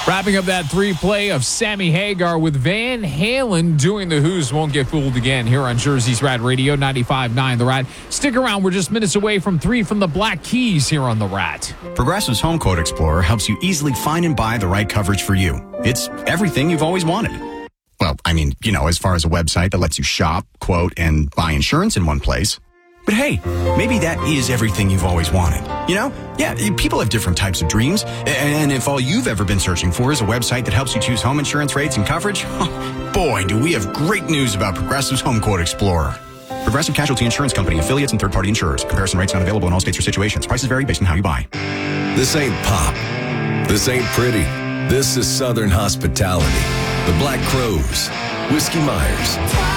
Wrapping up that three-play of Sammy Hagar with Van Halen doing the Who's Won't Get Fooled again here on Jersey's Rat Radio, 95.9 The Rat. Stick around. We're just minutes away from 3 from the Black Keys here on The Rat. Progressive's Home Quote Explorer helps you easily find and buy the right coverage for you. It's everything you've always wanted. Well, I mean, as far as a website that lets you shop, quote, and buy insurance in one place. But hey, maybe that is everything you've always wanted. Yeah, people have different types of dreams. And if all you've ever been searching for is a website that helps you choose home insurance rates and coverage, boy, do we have great news about Progressive's Home Quote Explorer. Progressive Casualty Insurance Company, affiliates, and third-party insurers. Comparison rates not available in all states or situations. Prices vary based on how you buy. This ain't pop. This ain't pretty. This is Southern hospitality. The Black Crowes. Whiskey Myers.